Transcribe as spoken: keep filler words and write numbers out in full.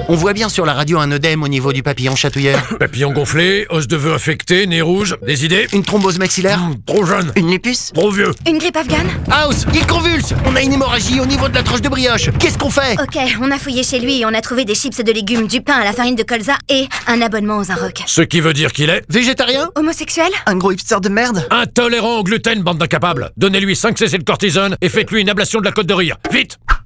On voit bien sur la radio un œdème au niveau du papillon chatouilleur. Papillon gonflé, os de vœux affecté, nez rouge, des idées? Une thrombose maxillaire. Mmh, trop jeune. Une lupus. Trop vieux. Une grippe afghane? House, il convulse. On a une hémorragie au niveau de la tranche de brioche. Qu'est-ce qu'on fait? Ok, on a fouillé chez lui et on a trouvé des chips de légumes, du pain à la farine de colza et un abonnement aux Inrocks. Ce qui veut dire qu'il est Végétarien? Homosexuel? Un gros hipster de merde? intolérant au gluten, bande d'incapables. Donnez-lui cinq cc de cortisone et faites-lui une ablation de la côte de rire. Vite!